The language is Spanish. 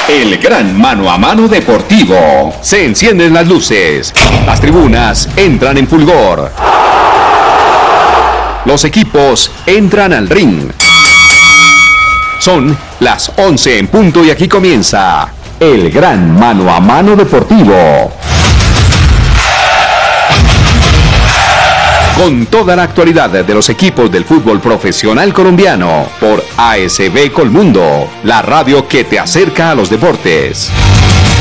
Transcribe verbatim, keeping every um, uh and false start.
El gran mano a mano deportivo. Se encienden las luces. Las tribunas entran en fulgor. Los equipos entran al ring. Son las once en punto y aquí comienza el gran mano a mano deportivo. Con toda la actualidad de los equipos del fútbol profesional colombiano por A S B Colmundo, la radio que te acerca a los deportes.